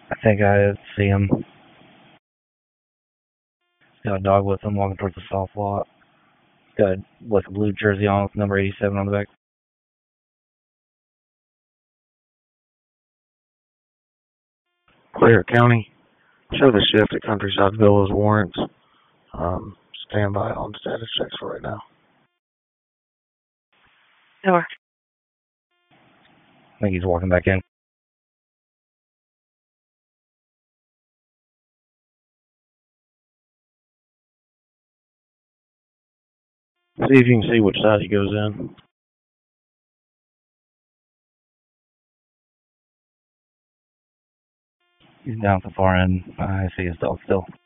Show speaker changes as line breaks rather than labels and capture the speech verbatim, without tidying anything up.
I think I see him. Got a dog with him walking towards the soft lot. Got like a blue jersey on with number eighty-seven on the back.
Clear County. Show the shift at Countryside Villas warrants. Um, stand by on status checks for right now.
Door.
I think he's walking back in.
See if you can see which side he goes in.
He's down at the far end. I see his dog still.